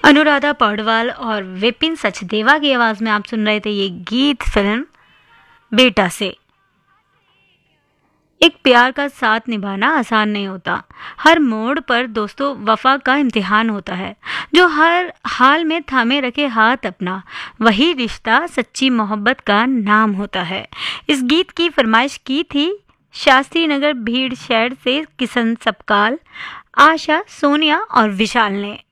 अनुराधा पौडवाल और विपिन सचदेवा की आवाज में आप सुन रहे थे ये गीत फिल्म बेटा से। एक प्यार का साथ निभाना आसान नहीं होता। हर मोड़ पर दोस्तों वफा का इम्तिहान होता है। जो हर हाल में थामे रखे हाथ अपना, वही रिश्ता सच्ची मोहब्बत का नाम होता है। इस गीत की फरमाइश की थी शास्त्री नगर भीड़ शहर से किशन सबकाल, आशा, सोनिया और विशाल ने।